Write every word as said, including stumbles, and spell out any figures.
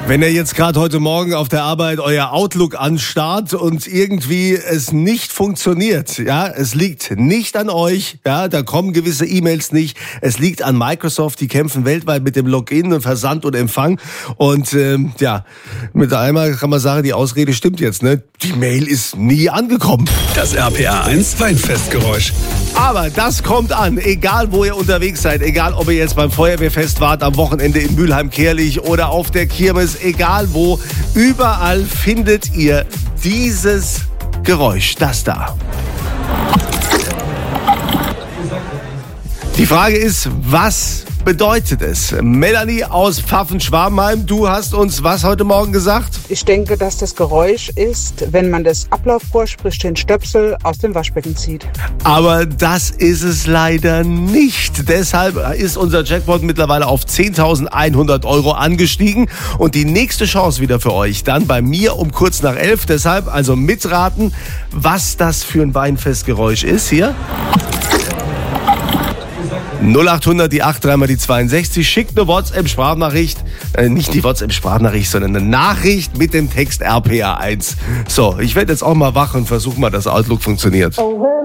Wenn ihr jetzt gerade heute Morgen auf der Arbeit euer Outlook anstarrt und irgendwie es nicht funktioniert, ja, es liegt nicht an euch, ja, da kommen gewisse E-Mails nicht, es liegt an Microsoft, die kämpfen weltweit mit dem Login und Versand und Empfang und ähm, ja, mit einmal kann man sagen, die Ausrede stimmt jetzt, ne? Die Mail ist nie angekommen. Das R P R eins Weinfestgeräusch. Aber das kommt an, egal wo ihr unterwegs seid, egal ob ihr jetzt beim Feuerwehrfest wart, am Wochenende in Mülheim-Kärlich oder auf der Kirmes, egal wo, überall findet ihr dieses Geräusch, das da. Die Frage ist, was bedeutet es? Melanie aus Pfaffen-Schwabenheim, du hast uns was heute Morgen gesagt? Ich denke, dass das Geräusch ist, wenn man das Ablaufrohr, sprich den Stöpsel, aus dem Waschbecken zieht. Aber das ist es leider nicht. Deshalb ist unser Jackpot mittlerweile auf zehntausendeinhundert Euro angestiegen. Und die nächste Chance wieder für euch dann bei mir um kurz nach elf. Deshalb also mitraten, was das für ein Weinfestgeräusch ist hier. null acht hundert, die acht, dreimal die zweiundsechzig. Schickt eine WhatsApp-Sprachnachricht. Äh, nicht die WhatsApp-Sprachnachricht, sondern eine Nachricht mit dem Text R P R eins. So, ich werde jetzt auch mal wach und versuche mal, dass Outlook funktioniert.